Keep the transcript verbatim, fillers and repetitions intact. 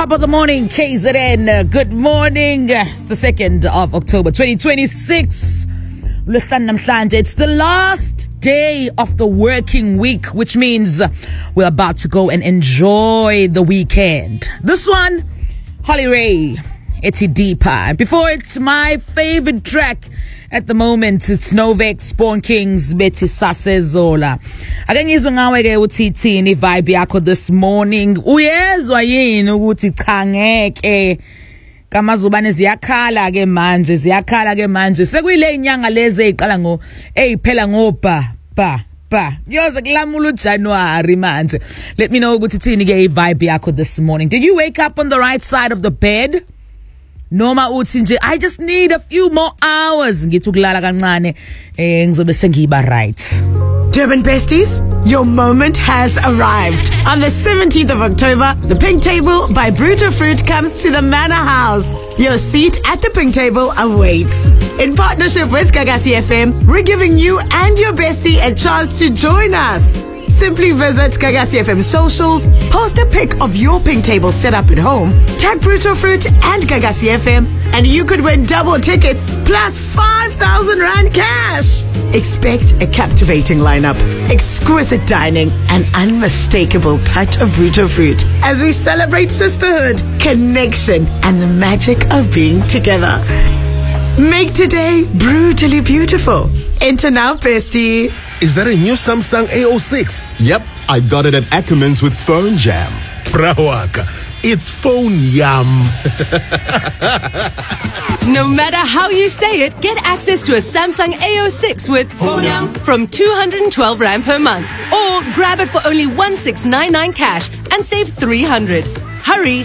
Top of the morning, K Z N. Good morning. It's the second of October, twenty twenty-six. It's the last day of the working week, which means we're about to go and enjoy the weekend. This one, Holly Ray, Eti Deepa. Before it's my favorite track at the moment, it's Novex, Spawn Kings, Betty Sasezola. Akanyizwe ngawe ke uthi thini vibe yakho this morning. Uyezwa yini ukuthi cha ngeke kamazubane ziyakhala ke manje, ziyakhala ke manje. Sekuyile inyanga lezi eziqala ngo eziphela ngo ba ba ba. Yoze kulamula uJanuary manje. Let me know ukuthi thini ke vibe yakho this morning. Did you wake up on the right side of the bed? Noma uthi nje I just need a few more hours ngithi ukulala kancane eh ngizobe sengiba right. Durban Besties, your moment has arrived. On the seventeenth of October, the Pink Table by Brutal Fruit comes to the Manor House. Your seat at the Pink Table awaits. In partnership with Gagasi F M, we're giving you and your bestie a chance to join us. Simply visit Gagasi F M socials, post a pic of your Pink Table set up at home, tag Brutal Fruit and Gagasi F M, and you could win double tickets plus five thousand rand cash. Expect a captivating lineup, exquisite dining, and unmistakable touch of Brutal Fruit as we celebrate sisterhood, connection, and the magic of being together. Make today brutally beautiful. Enter now, bestie. Is that a new Samsung A oh six? Yep, I got it at Ackermans with Phone Jam. Prawaka, it's phone yum. No matter how you say it, get access to a Samsung A oh six with Phone Yum from two hundred twelve rand per month. Or grab it for only one thousand six hundred ninety-nine cash and save three hundred. Hurry!